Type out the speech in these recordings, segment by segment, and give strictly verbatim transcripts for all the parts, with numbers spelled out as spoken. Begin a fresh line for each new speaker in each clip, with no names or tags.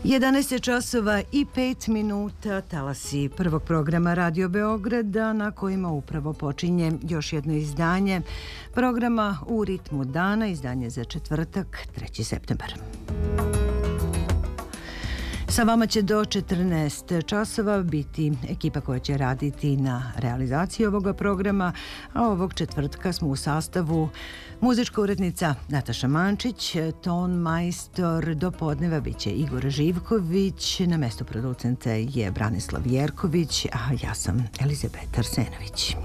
jedanaest časova i pet minuta, talasi prvog programa Radio Beograda, na kojima upravo počinje još jedno izdanje programa U ritmu dana, izdanje za četvrtak, treći septembar. Sa vama će do četrnaest časova biti ekipa koja će raditi na realizaciji ovoga programa, a ovog četvrtka smo u sastavu muzička urednica Nataša Mančić, ton majstor do podneva biće Igor Živković, na mestu producente je Branislav Jerković, a ja sam Elizabeta Arsenović.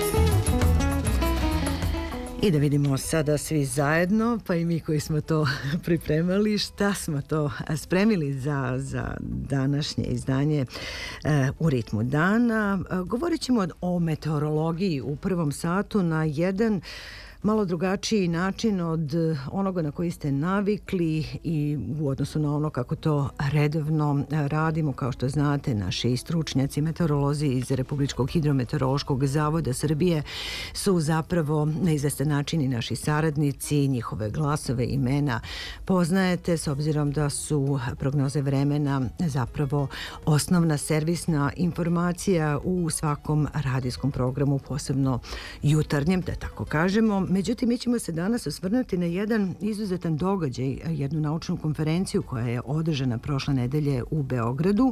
I da vidimo sada svi zajedno, pa i mi koji smo to pripremali, šta smo to spremili za, za današnje izdanje e, U ritmu dana. E, govorit ćemo o meteorologiji u prvom satu na jedan malo drugačiji način od onoga na koji ste navikli i u odnosu na ono kako to redovno radimo. Kao što znate, naši stručnjaci, meteorolozi iz Republičkog hidrometeorološkog zavoda Srbije su zapravo na izvestan način i naši saradnici, njihove glasove, imena poznajete, s obzirom da su prognoze vremena zapravo osnovna servisna informacija u svakom radijskom programu, posebno jutarnjem, da tako kažemo. Međutim, mi ćemo se danas osvrnuti na jedan izuzetan događaj, jednu naučnu konferenciju koja je održana prošle nedelje u Beogradu,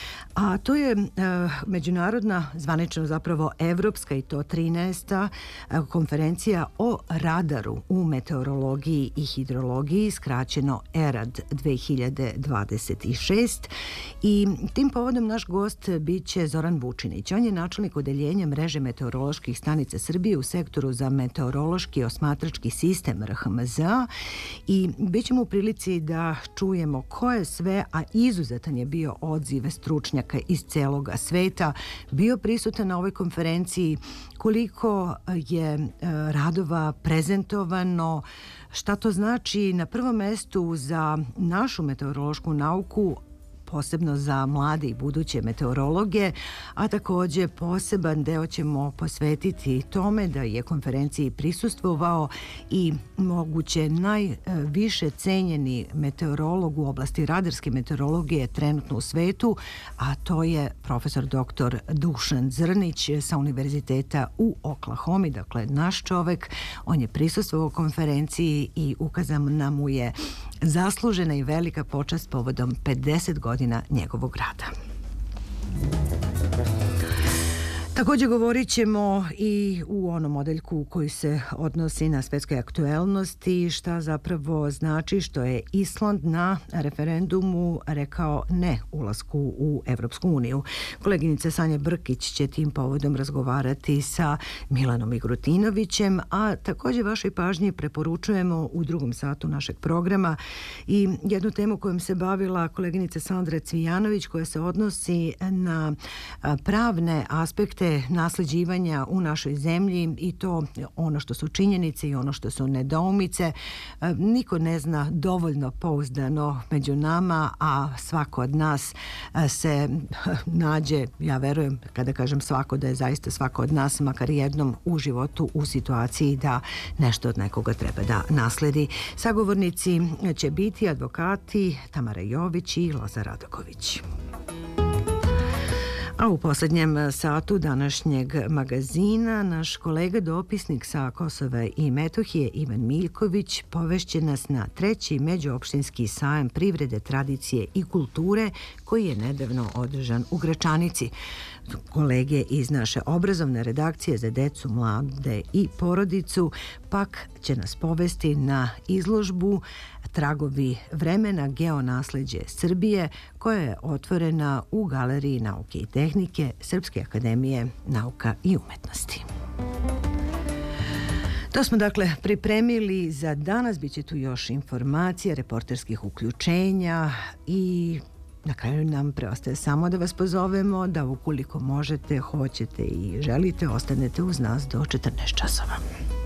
a to je e, međunarodna, zvanično zapravo evropska i to trinaesta konferencija o radaru u meteorologiji i hidrologiji, skraćeno E R A D dve hiljade dvadeset šest, i tim povodom naš gost biće Zoran Vučinić. On je načelnik odeljenja mreže meteoroloških stanica Srbije u sektoru za meteorološki osmatrački sistem R H M Z A i bit ćemo u prilici da čujemo ko je sve, a izuzetan je bio odziv stručnjaka iz celoga sveta bio prisutan na ovoj konferenciji, koliko je radova prezentovano, šta to znači na prvom mestu za našu meteorološku nauku, posebno za mlade i buduće meteorologe, a također poseban deo ćemo posvetiti tome da je konferenciji prisustvovao i moguće najviše cenjeni meteorolog u oblasti radarske meteorologije trenutno u svetu, a to je profesor doktor Dušan Zrnić sa Univerziteta u Oklahomi, dakle naš čovek. On je prisustvovao konferenciji i ukazana mu je zaslužena i velika počast povodom pedeset godina njegovog rada. Također govorit ćemo i u onom odeljku koji se odnosi na svetskoj aktuelnosti, šta zapravo znači što je Island na referendumu rekao ne ulasku u Evropsku uniju. Koleginica Sanja Brkić će tim povodom razgovarati sa Milanom Igrutinovićem, a također vašoj pažnji preporučujemo u drugom satu našeg programa i jednu temu kojom se bavila koleginica Sandra Cvijanović, koja se odnosi na pravne aspekte nasleđivanja u našoj zemlji, i to ono što su činjenice i ono što su nedoumice. Niko ne zna dovoljno pouzdano među nama, a svako od nas se nađe, ja verujem kada kažem svako, da je zaista svako od nas makar jednom u životu u situaciji da nešto od nekoga treba da nasledi. Sagovornici će biti advokati Tamara Jović i Lazar Radaković. A u posljednjem satu današnjeg magazina naš kolega dopisnik sa Kosova i Metohije Ivan Miljković povešće nas na treći međuopštinski sajam privrede, tradicije i kulture koji je nedavno održan u Gračanici. Kolege iz naše obrazovne redakcije za decu, mlade i porodicu pak će nas povesti na izložbu Tragovi vremena, geonasleđe Srbije, koja je otvorena u Galeriji nauke i tehnike Srpske akademije nauka i umetnosti. To smo dakle pripremili za danas, bit će tu još informacija, reporterskih uključenja i na kraju nam preostaje samo da vas pozovemo da ukoliko možete, hoćete i želite, ostanete uz nas do četrnaest časova.